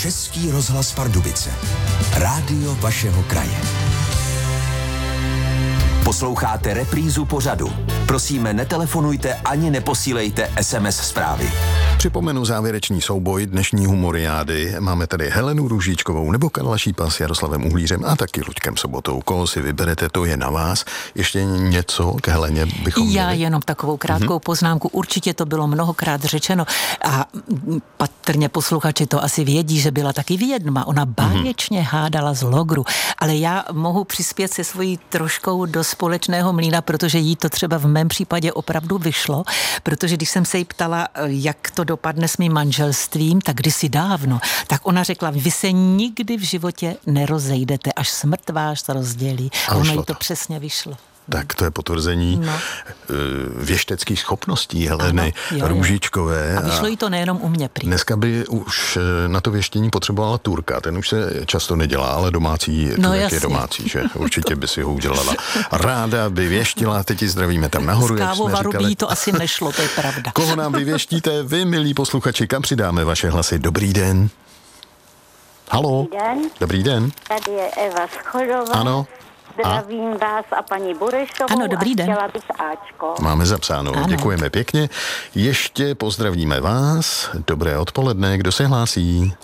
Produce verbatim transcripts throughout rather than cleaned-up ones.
Český rozhlas Pardubice. Rádio vašeho kraje. Posloucháte reprízu pořadu. Prosíme, netelefonujte ani neposílejte es em es zprávy. Připomenu závěrečný souboj dnešní humoriády. Máme tady Helenu Růžičkovou nebo Karla Šípa s Jaroslavem Uhlířem a taky Luďkem Sobotou. Koho si vyberete, to je na vás. Ještě něco k Heleně bychom Já měli? jenom takovou krátkou mm-hmm. poznámku. Určitě to bylo mnohokrát řečeno a patrně posluchači to asi vědí, že byla taky vědma. Ona báječně mm-hmm. hádala z logru. Ale já mohu přispět se svojí troškou do společného mlýna, protože jí to třeba v mém případě opravdu vyšlo, protože když jsem se jí ptala, jak to dopadne s mým manželstvím, tak kdysi dávno, tak ona řekla, vy se nikdy v životě nerozejdete, až smrt vás rozdělí. A ono jí to, to přesně vyšlo. Tak to je potvrzení no. věšteckých schopností Heleny ano, jo, Růžičkové. A vyšlo jí to nejenom u mě prý. Dneska by už na to věštění potřebovala Turka. Ten už se často nedělá, ale domácí no, člověk je domácí, že? Určitě by si ho udělala. Ráda by věštila, teď ji zdravíme tam nahoru. Z kávovaru by jí to asi nešlo, to je pravda. Koho nám vyvěštíte vy, milí posluchači, kam přidáme vaše hlasy? Dobrý den. Haló. Dobrý den. Dobrý den. Tady je Eva Schorová. Ano. Zdravím a? vás a paní Burešovou. Ano, dobrý den. A chtěla bych Ačko. Máme zapsáno, ano. Děkujeme pěkně. Ještě pozdravíme vás. Dobré odpoledne, kdo se hlásí?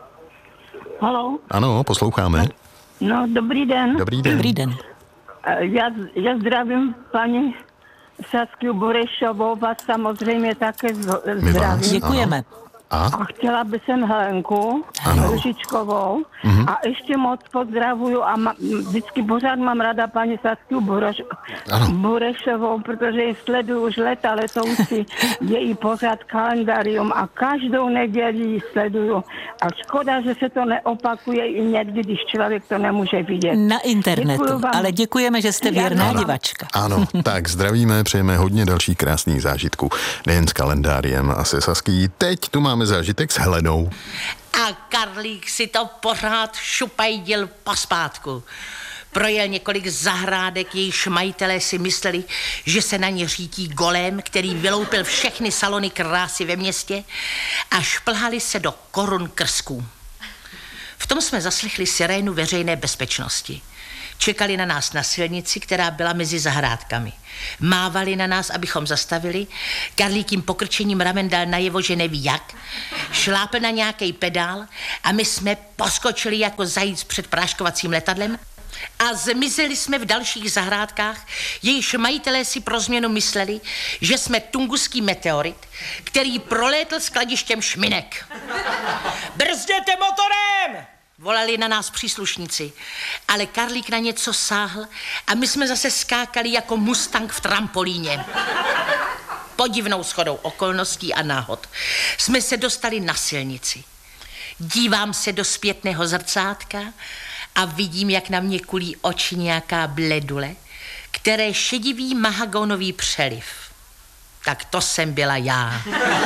Haló. Ano, posloucháme. No, dobrý den. Dobrý den. Dobrý den. Já, já zdravím paní Sasku Burešovou, vás samozřejmě také zdravím. Děkujeme. A? A chtěla bych jsem Helenku Růžičkovou mm-hmm. a ještě moc pozdravuju a ma, vždycky pořád mám ráda paní Sasku Bureš, Burešovou, protože ji sleduju už leta letoucí její pořád kalendárium a každou neděli ji sleduju. A škoda, že se to neopakuje i někdy, když člověk to nemůže vidět. Na internetu, ale děkujeme, že jste věrná ano. divačka. Ano, tak zdravíme, přejeme hodně dalších krásných zážitků, nejen s kalendáriem a se Saský. Teď tu máme zážitek s Helenou. A Karlík si to pořád šupajdil pospátku. Projel několik zahrádek, jejichž majitelé si mysleli, že se na ně řítí golém, který vyloupil všechny salony krásy ve městě a šplhali se do korun krsků. V tom jsme zaslechli sirénu veřejné bezpečnosti. Čekali na nás na silnici, která byla mezi zahrádkami. Mávali na nás, abychom zastavili. Karlík jim pokrčením ramen dal najevo, že neví jak. Šlápl na nějaký pedál a my jsme poskočili jako zajíc před práškovacím letadlem a zmizeli jsme v dalších zahrádkách, jejichž majitelé si pro změnu mysleli, že jsme tunguský meteorit, který prolétl skladištěm šminek. Brzděte motorem! Volali na nás příslušníci, ale Karlík na něco sáhl a my jsme zase skákali jako mustang v trampolíně. Podivnou shodou okolností a náhod jsme se dostali na silnici. Dívám se do zpětného zrcátka a vidím, jak na mě kulí oči nějaká bledule, které šedivý mahagonový přeliv. Tak to jsem byla já.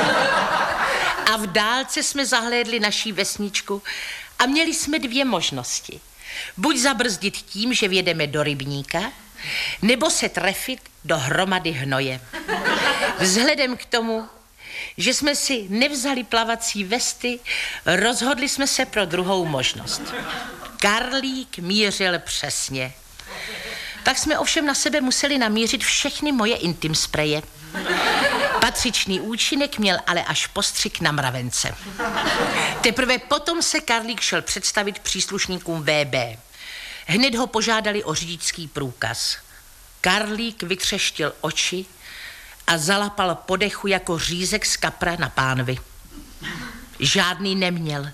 A v dálce jsme zahlédli naší vesničku a měli jsme dvě možnosti. Buď zabrzdit tím, že vjedeme do rybníka, nebo se trefit do hromady hnoje. Vzhledem k tomu, že jsme si nevzali plavací vesty, rozhodli jsme se pro druhou možnost. Karlík mířil přesně. Tak jsme ovšem na sebe museli namířit všechny moje intim spreje. Patřičný účinek měl ale až postřik na mravence. Teprve potom se Karlík šel představit příslušníkům vé bé. Hned ho požádali o řidičský průkaz. Karlík vytřeštil oči a zalapal po dechu jako řízek z kapra na pánvi. Žádný neměl.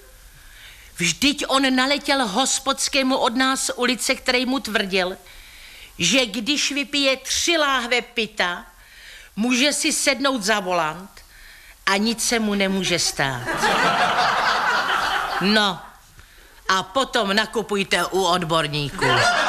Vždyť on naletěl hospodskému od nás z ulice, který mu tvrdil, že když vypije tři láhve pita, může si sednout za volant a nic se mu nemůže stát. No, a potom nakupujte u odborníků.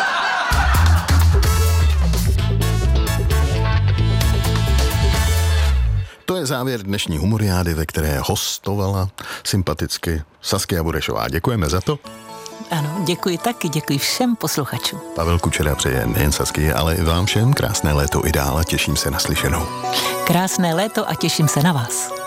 To je závěr dnešní humoriády, ve které hostovala sympaticky Saskia Burešová. Děkujeme za to. Ano, děkuji taky, děkuji všem posluchačům. Pavel Kučera přeje nejen Sasky, ale i vám všem krásné léto i dál a těším se na slyšenou. Krásné léto a těším se na vás.